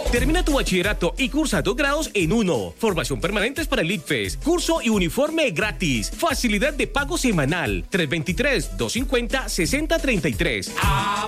Termina tu bachillerato y cursa 2 grados en uno. Formación permanente para el ICFES. Curso y uniforme gratis. Facilidad de pago semanal. 323-250-6033.